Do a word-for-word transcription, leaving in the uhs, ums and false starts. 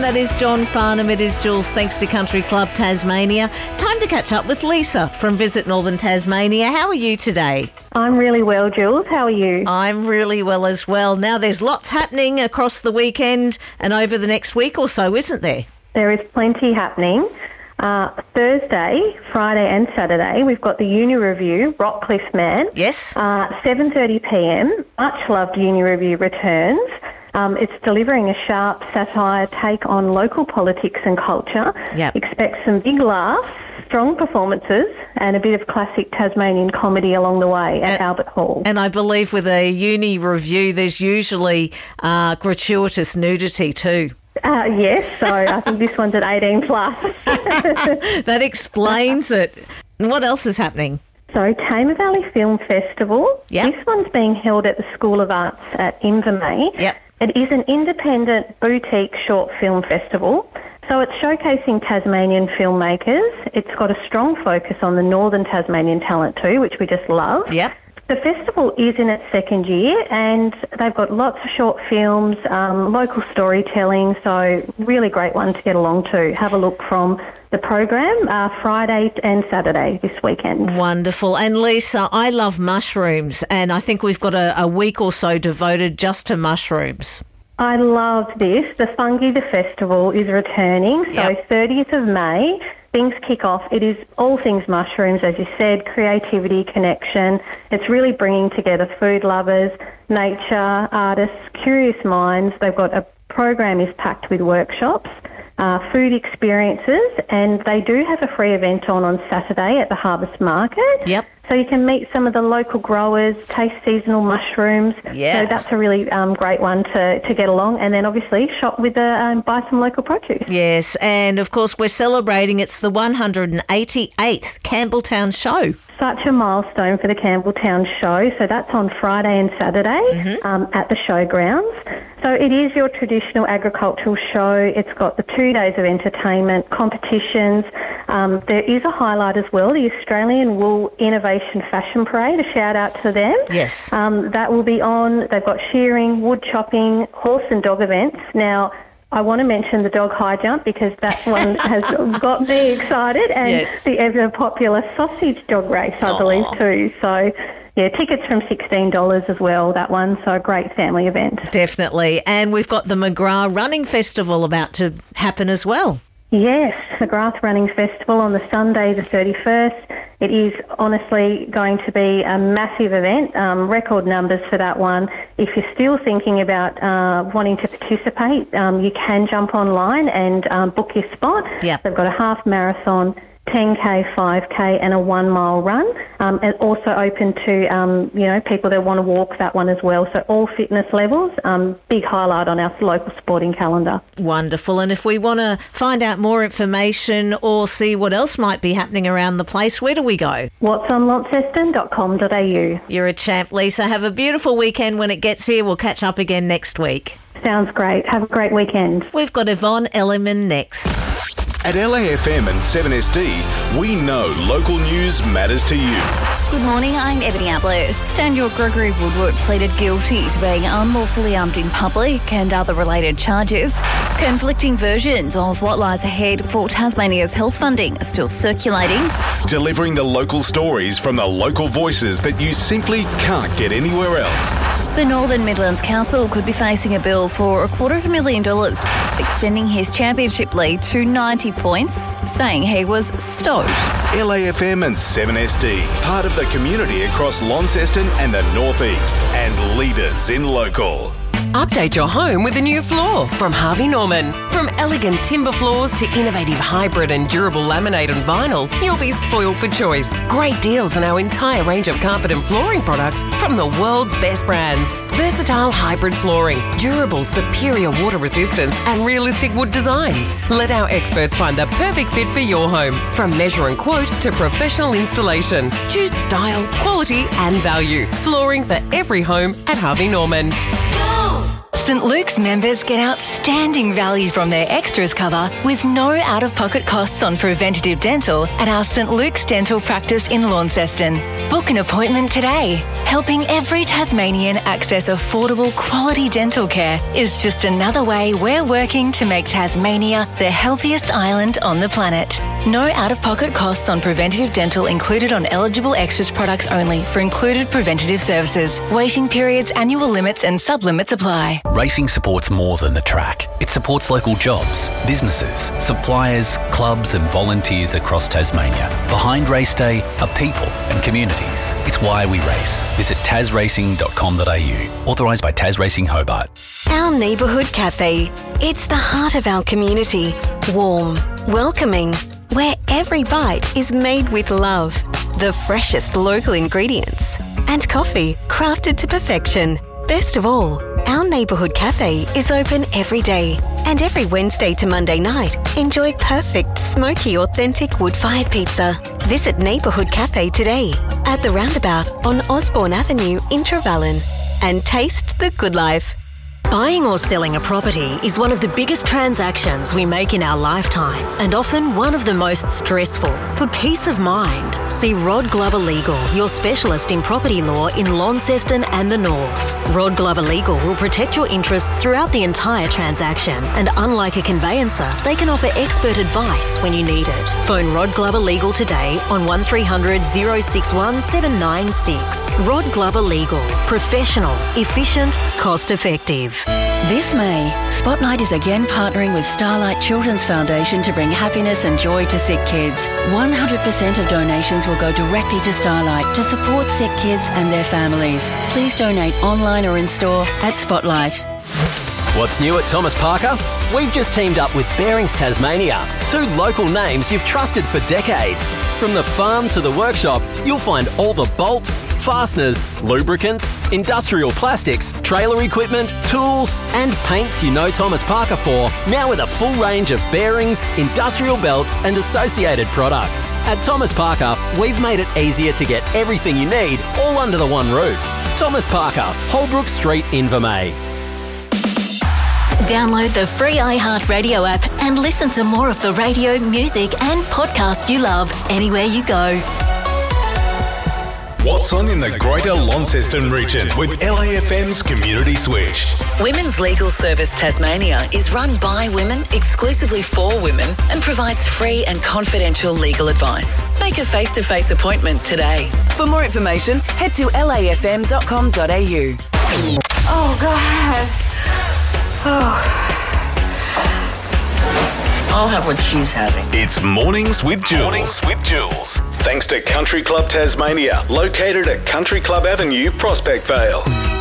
That is John Farnham. It is Jules, thanks to Country Club Tasmania. Time to catch up with Lisa from Visit Northern Tasmania. How are you today? I'm really well, Jules. How are you? I'm really well as well. Now, there's lots happening across the weekend and over the next week or so, isn't there? There is plenty happening. Uh, Thursday, Friday and Saturday, we've got the Uni Review, Rockcliffe Man. Yes. Uh, seven thirty p m, much-loved Uni Review returns. Um, it's delivering a sharp satire take on local politics and culture. Yep. Expect some big laughs, strong performances and a bit of classic Tasmanian comedy along the way at and, Albert Hall. And I believe with a Uni Review, there's usually uh, gratuitous nudity too. Uh, yes, so I think this one's at eighteen plus. That explains it. And what else is happening? So, Tamar Valley Film Festival. Yep. This one's being held at the School of Arts at Invermay. Yep. It is an independent boutique short film festival. So it's showcasing Tasmanian filmmakers. It's got a strong focus on the northern Tasmanian talent too, which we just love. Yep. The festival is in its second year and they've got lots of short films, um, local storytelling, so really great one to get along to. Have a look from the program uh, Friday and Saturday this weekend. Wonderful. And Lisa, I love mushrooms and I think we've got a, a week or so devoted just to mushrooms. I love this. The Fungi the Festival is returning, so Yep. thirtieth of May. Things kick off. It is all things mushrooms, as you said, creativity, connection. It's really bringing together food lovers, nature, artists, curious minds. They've got a program is packed with workshops, uh, food experiences, and they do have a free event on on Saturday at the Harvest Market. Yep. So you can meet some of the local growers, taste seasonal mushrooms. Yeah. So that's a really um, great one to, to get along. And then obviously shop with the, um, buy some local produce. Yes, and of course we're celebrating, it's the one hundred eighty-eighth Campbelltown show. Such a milestone for the Campbelltown show. So that's on Friday and Saturday Mm-hmm. um, at the showgrounds. So it is your traditional agricultural show. It's got the two days of entertainment, competitions. Um, there is a highlight as well, the Australian Wool Innovation Fashion Parade, a shout out to them. Yes. Um, that will be on. They've got shearing, wood chopping, horse and dog events. Now, I want to mention the dog high jump because that one has got me excited, and Yes. the ever popular sausage dog race, I Aw. believe, too. So, yeah, tickets from sixteen dollars as well, that one. So a great family event. Definitely. And we've got the McGrath Running Festival about to happen as well. Yes, the McGrath Running Festival on the Sunday the thirty-first. It is honestly going to be a massive event, um, record numbers for that one. If you're still thinking about uh, wanting to participate, um, you can jump online and um, book your spot. Yep. They've got a half marathon, ten K, five K and a one mile run, um, and also open to um, you know people that want to walk that one as well. So all fitness levels, um, big highlight on our local sporting calendar. Wonderful. And if we want to find out more information or see what else might be happening around the place, where do we go? what's on launceston dot com dot a u. You're a champ, Lisa. Have a beautiful weekend when it gets here. We'll catch up again next week. Sounds great. Have a great weekend. We've got Yvonne Elliman next. At L A F M and seven S D, we know local news matters to you. Good morning, I'm Ebony Ablett. Daniel Gregory Woodward pleaded guilty to being unlawfully armed in public and other related charges. Conflicting versions of what lies ahead for Tasmania's health funding are still circulating. Delivering the local stories from the local voices that you simply can't get anywhere else. The Northern Midlands Council could be facing a bill for a quarter of a million dollars, extending his championship lead to ninety points, saying he was stoked. L A F M and seven S D, part of the community across Launceston and the North East, and leaders in local. Update your home with a new floor from Harvey Norman. From elegant timber floors to innovative hybrid and durable laminate and vinyl, you'll be spoiled for choice. Great deals on our entire range of carpet and flooring products from the world's best brands. Versatile hybrid flooring, durable superior water resistance and realistic wood designs. Let our experts find the perfect fit for your home. From measure and quote to professional installation. Choose style, quality and value. Flooring for every home at Harvey Norman. St Luke's members get outstanding value from their extras cover with no out-of-pocket costs on preventative dental at our St Luke's Dental Practice in Launceston. Book an appointment today. Helping every Tasmanian access affordable quality dental care is just another way we're working to make Tasmania the healthiest island on the planet. No out-of-pocket costs on preventative dental included on eligible extras products only for included preventative services. Waiting periods, annual limits and sub-limits apply. Racing supports more than the track. It supports local jobs, businesses, suppliers, clubs and volunteers across Tasmania. Behind race day are people and communities. It's why we race. Visit tas racing dot com dot a u. Authorised by Tas Racing Hobart. Our neighbourhood cafe. It's the heart of our community. Warm, welcoming, where every bite is made with love. The freshest local ingredients. And coffee crafted to perfection. Best of all, our neighbourhood cafe is open every day. And every Wednesday to Monday night, enjoy perfect, smoky, authentic wood-fired pizza. Visit Neighbourhood Cafe today at the roundabout on Osborne Avenue in Trevellyn and taste the good life. Buying or selling a property is one of the biggest transactions we make in our lifetime and often one of the most stressful. For peace of mind, see Rod Glover Legal, your specialist in property law in Launceston and the North. Rod Glover Legal will protect your interests throughout the entire transaction, and unlike a conveyancer, they can offer expert advice when you need it. Phone Rod Glover Legal today on one three hundred, oh six one, seven nine six. Rod Glover Legal. Professional, efficient, cost effective. This May, Spotlight is again partnering with Starlight Children's Foundation to bring happiness and joy to sick kids. one hundred percent of donations will go directly to Starlight to support sick kids and their families. Please donate online or in store at Spotlight. What's new at Thomas Parker? We've just teamed up with Bearings Tasmania, two local names you've trusted for decades. From the farm to the workshop, you'll find all the bolts, fasteners, lubricants, industrial plastics, trailer equipment, tools and paints you know Thomas Parker for, now with a full range of bearings, industrial belts and associated products. At Thomas Parker, we've made it easier to get everything you need all under the one roof. Thomas Parker, Holbrook Street, Invermay. Download the free iHeartRadio app and listen to more of the radio, music and podcast you love anywhere you go. What's on in the Greater Launceston region with L A F M's Community Switch. Women's Legal Service Tasmania is run by women, exclusively for women, and provides free and confidential legal advice. Make a face-to-face appointment today. For more information, head to l a f m dot com dot a u. Oh, God. Oh. I'll have what she's having. It's Mornings with Jules. Mornings with Jules. Thanks to Country Club Tasmania, located at Country Club Avenue, Prospect Vale.